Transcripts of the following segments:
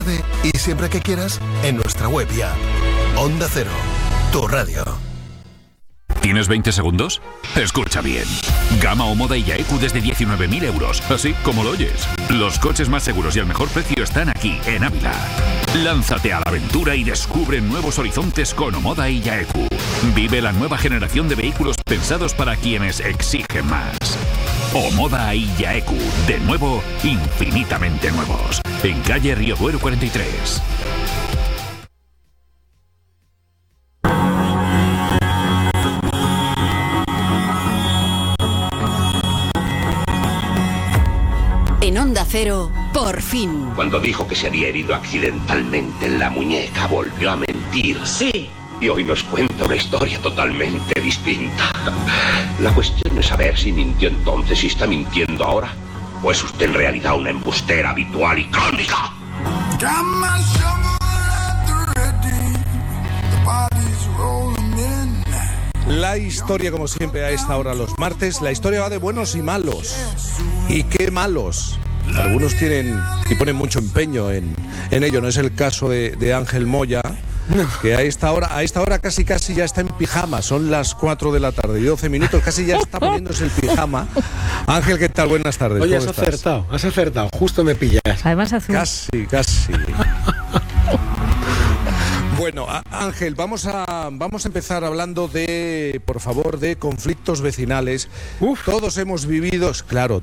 Y siempre que quieras, en nuestra web y app. Onda Cero, tu radio. ¿Tienes 20 segundos? Escucha bien. Gama o Moda y Yaeku desde 19.000 euros, así como lo oyes. Los coches más seguros y al mejor precio están aquí, en Ávila. Lánzate a la aventura y descubre nuevos horizontes con Omoda y Yaeku. Vive la nueva generación de vehículos pensados para quienes exigen más. Omoda y Yaeku, de nuevo, infinitamente nuevos. En calle Río Duero 43. En Onda Cero, por fin. Cuando dijo que se había herido accidentalmente en la muñeca, volvió a mentir. Sí. Y hoy nos cuenta una historia totalmente distinta. La cuestión es saber si mintió entonces y está mintiendo ahora, o es usted en realidad una embustera habitual y crónica. La historia, como siempre, a esta hora los martes, la historia va de buenos y malos. ¿Y qué malos? Algunos tienen y ponen mucho empeño en ello. No es el caso de Ángel Moya, que a esta hora casi ya está en pijama. Son las 4 de la tarde y 12 minutos, casi ya está poniéndose el pijama. Ángel, ¿qué tal? Buenas tardes. Oye, has acertado, justo me pillas. Además hace Casi. Bueno, Ángel, vamos a empezar hablando por favor, de conflictos vecinales. Todos hemos vivido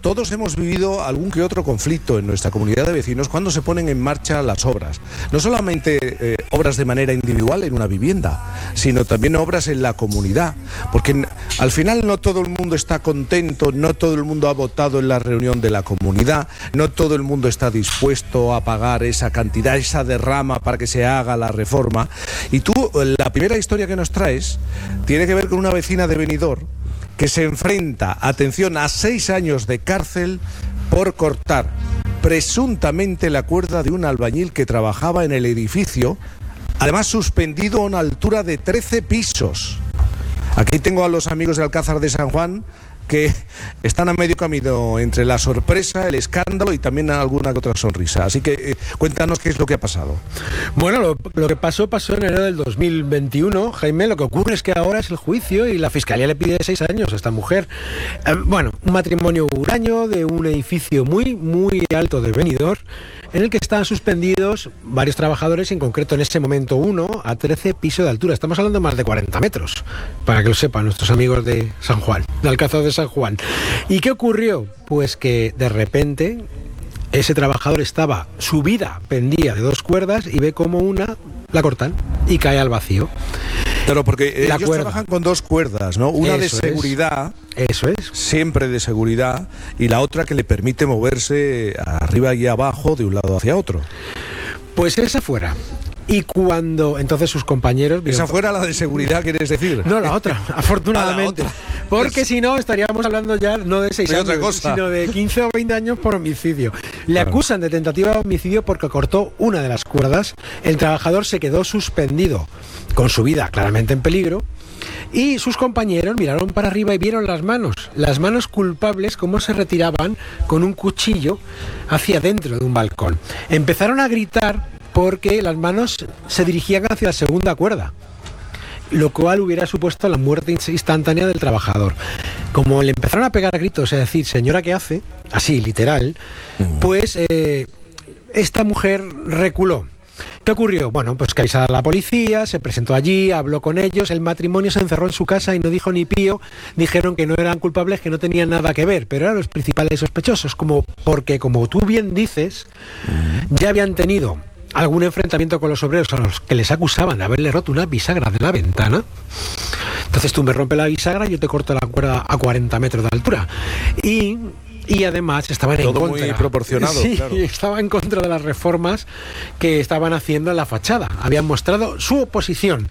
algún que otro conflicto en nuestra comunidad de vecinos cuando se ponen en marcha las obras. No solamente obras de manera individual en una vivienda, sino también obras en la comunidad. Porque al final no todo el mundo está contento, no todo el mundo ha votado en la reunión de la comunidad, no todo el mundo está dispuesto a pagar esa cantidad, esa derrama para que se haga la reforma. Y tú, la primera historia que nos traes tiene que ver con una vecina de Benidorm que se enfrenta, atención, a 6 años de cárcel por cortar presuntamente la cuerda de un albañil que trabajaba en el edificio, además suspendido a una altura de 13 pisos. Aquí tengo a los amigos de Alcázar de San Juan que están a medio camino entre la sorpresa, el escándalo y también alguna que otra sonrisa. Así que cuéntanos qué es lo que ha pasado. Bueno, lo que pasó en enero del 2021, Jaime. Lo que ocurre es que ahora es el juicio y la Fiscalía le pide 6 años a esta mujer. Un matrimonio huraño de un edificio muy, muy alto de Benidorm, en el que estaban suspendidos varios trabajadores, en concreto en ese momento uno, a 13 pisos de altura. Estamos hablando de más de 40 metros, para que lo sepan nuestros amigos de San Juan, de Alcázar de San Juan. ¿Y qué ocurrió? Pues que de repente ese trabajador su vida pendía de 2 cuerdas y ve como una la cortan y cae al vacío. Claro, porque ellos trabajan con 2 cuerdas, ¿no? Una de seguridad, eso es, siempre de seguridad, y la otra que le permite moverse arriba y abajo de un lado hacia otro. Pues esa fuera. Y cuando entonces sus compañeros... ¿Esa fuera la de seguridad, quieres decir? No, la otra, afortunadamente. La otra. Porque si no, estaríamos hablando ya no de 6 años, sino de 15 o 20 años por homicidio. Le acusan de tentativa de homicidio porque cortó una de las cuerdas. El trabajador se quedó suspendido, con su vida claramente en peligro. Y sus compañeros miraron para arriba y vieron las manos culpables, cómo se retiraban con un cuchillo hacia dentro de un balcón. Empezaron a gritar porque las manos se dirigían hacia la segunda cuerda, lo cual hubiera supuesto la muerte instantánea del trabajador. Como le empezaron a pegar gritos, es decir, señora, ¿qué hace? Así, literal, pues esta mujer reculó. ¿Qué ocurrió? Bueno, pues que avisaron a la policía, se presentó allí, habló con ellos, el matrimonio se encerró en su casa y no dijo ni pío. Dijeron que no eran culpables, que no tenían nada que ver, pero eran los principales sospechosos, porque como tú bien dices, ya habían tenido algún enfrentamiento con los obreros a los que les acusaban de haberle roto una bisagra de la ventana. Entonces tú me rompes la bisagra y yo te corto la cuerda a 40 metros de altura. Y además estaban en contra. Muy proporcionado, sí, claro. Estaba en contra de las reformas que estaban haciendo en la fachada. Habían mostrado su oposición.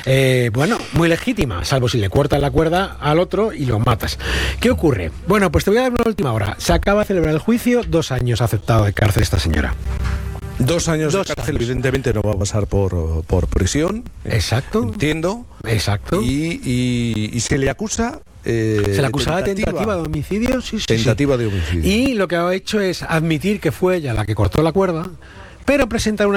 Muy legítima, salvo si le cortas la cuerda al otro y lo matas. ¿Qué ocurre? Bueno, pues te voy a dar una última hora. Se acaba de celebrar el juicio, 2 años aceptado de cárcel esta señora. 2 años de cárcel, evidentemente no va a pasar por prisión. Exacto. Entiendo. Exacto. Y se le acusa... se le acusaba de tentativa de homicidio, sí. Tentativa de homicidio. Y lo que ha hecho es admitir que fue ella la que cortó la cuerda, pero presentan una